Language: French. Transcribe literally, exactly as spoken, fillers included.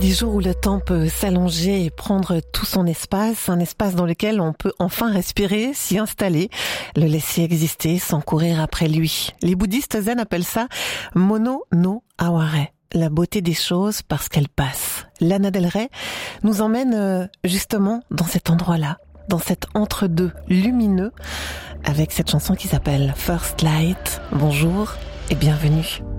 Des jours où le temps peut s'allonger et prendre tout son espace, un espace dans lequel on peut enfin respirer, s'y installer, le laisser exister sans courir après lui. Les bouddhistes zen appellent ça mono no aware, la beauté des choses parce qu'elles passent. Lana Del Rey nous emmène justement dans cet endroit-là, dans cet entre-deux lumineux, avec cette chanson qui s'appelle First Light. Bonjour et bienvenue.